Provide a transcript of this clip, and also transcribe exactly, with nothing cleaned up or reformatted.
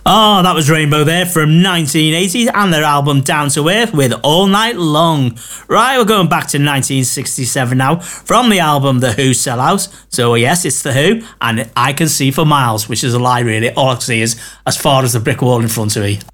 Oh, that was Rainbow there from nineteen eighty and their album Down to Earth with All Night Long. Right, we're going back to nineteen sixty-seven now from the album The Who Sell Out. So yes, it's The Who and I Can See for Miles, which is a lie really. All I can see is as far as the brick wall in front of me.